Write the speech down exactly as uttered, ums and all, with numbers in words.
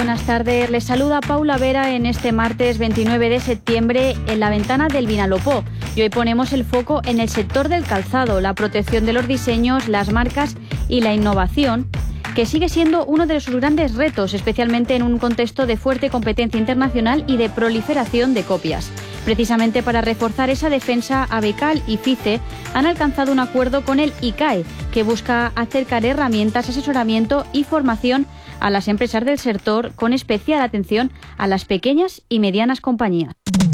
Buenas tardes, les saluda Paula Vera en este martes veintinueve de septiembre en la ventana del Vinalopó. Y hoy ponemos el foco en el sector del calzado, la protección de los diseños, las marcas y la innovación, que sigue siendo uno de sus grandes retos, especialmente en un contexto de fuerte competencia internacional y de proliferación de copias. Precisamente para reforzar esa defensa, Abecal y FICE han alcanzado un acuerdo con el I C A E, que busca acercar herramientas, asesoramiento y formación a las empresas del sector, con especial atención a las pequeñas y medianas compañías.